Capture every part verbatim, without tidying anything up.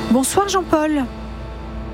Bonsoir Jean-Paul. Allô ?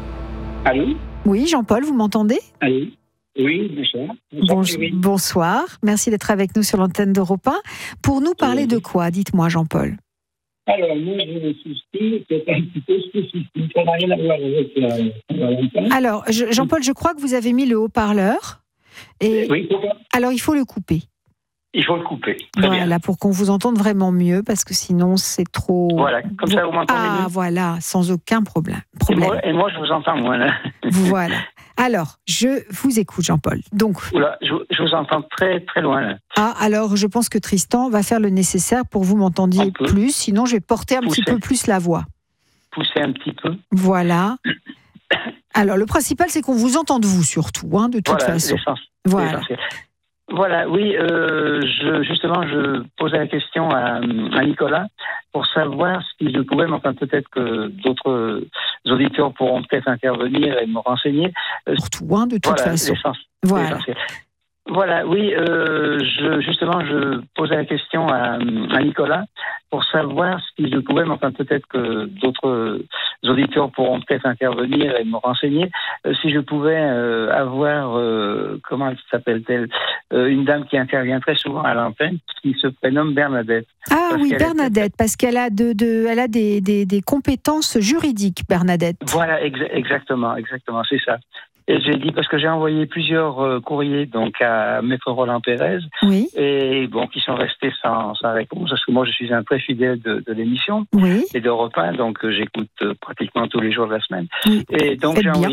Oui, Jean-Paul, vous m'entendez ? Allô ? Oui, bonsoir. Bonsoir, Bonjour, oui. bonsoir, merci d'être avec nous sur l'antenne d'Europe un. Pour nous parler Oui. de quoi ? Dites-moi Jean-Paul. Alors, moi, j'ai un souci, c'est un petit peu spécifique. Ça n'a rien à voir avec euh, Valentin. Alors, je- Jean-Paul, je crois que vous avez mis le haut-parleur. Et Oui, pourquoi ? alors, il faut le couper. Il faut le couper. Très Voilà, bien. pour qu'on vous entende vraiment mieux, parce que sinon, c'est trop... Voilà, comme ça, vous m'entendez Ah, mieux ? voilà, sans aucun problème. Et problème. moi, et moi, je vous entends, moi, là. Voilà. Alors, je vous écoute, Jean-Paul. Donc, Oula, je, je vous entends très, très loin, là. ah, alors, je pense que Tristan va faire le nécessaire pour que vous m'entendiez Un peu. plus. Sinon, je vais porter un Pousser. petit peu plus la voix. Poussez un petit peu. Voilà. Alors, le principal, c'est qu'on vous entende, vous, surtout, hein, de toute Voilà, façon. l'essence. Voilà. l'essentiel. Voilà, oui, euh, je, justement, je posais la question à, à Nicolas pour savoir si je pouvais, mais enfin peut-être que d'autres auditeurs pourront peut-être intervenir et me renseigner. Euh, Surtout, hein, de toute voilà, façon. l'essence. Voilà. l'essentiel. Voilà, oui, euh, je, justement, je posais la question à, à Nicolas pour savoir si je pouvais, mais enfin peut-être que d'autres auditeurs pourront peut-être intervenir et me renseigner, euh, si je pouvais euh, avoir, euh, comment s'appelle-t-elle, euh, une dame qui intervient très souvent à l'antenne, qui se prénomme Bernadette. Ah Parce oui, qu'elle Bernadette, parce qu'elle a, de, de, elle a des, des, des compétences juridiques, Bernadette. Voilà, exa- exactement, exactement, c'est ça. Et j'ai dit, parce que j'ai envoyé plusieurs euh, courriers donc à Maître Roland Pérez, Oui, et bon, qui sont restés sans, sans réponse, parce que moi je suis un très fidèle de, de l'émission oui. et d'Europe un, donc euh, j'écoute euh, pratiquement tous les jours de la semaine. Oui. Et donc Faites j'ai bien. envoyé